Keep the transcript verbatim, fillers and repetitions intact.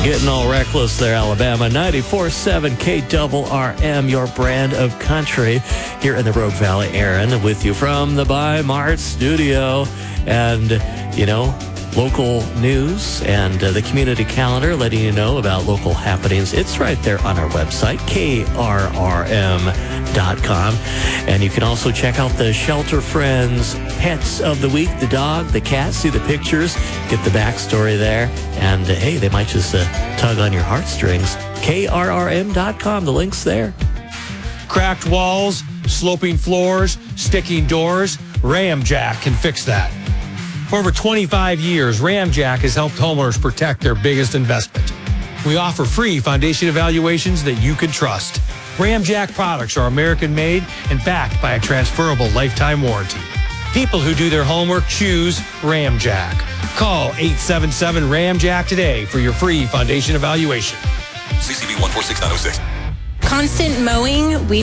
Getting all reckless there, Alabama. ninety-four point seven K R R M, your brand of country, here in the Rogue Valley. Aaron with you from the Buy Mart studio. And, you know, local news and uh, the community calendar letting you know about local happenings. It's right there on our website, K R R M dot com. And you can also check out the Shelter Friends Pets of the Week, the dog, the cat, see the pictures, get the backstory there. And uh, hey, they might just uh, tug on your heartstrings. K R R M dot com, the link's there. Cracked walls, sloping floors, sticking doors, Ramjack can fix that. For over twenty-five years, Ramjack has helped homeowners protect their biggest investment. We offer free foundation evaluations that you can trust. Ramjack products are American-made and backed by a transferable lifetime warranty. People who do their homework choose Ramjack. Call eight seven seven Ramjack today for your free foundation evaluation. C C B one four six nine oh six. Constant mowing, we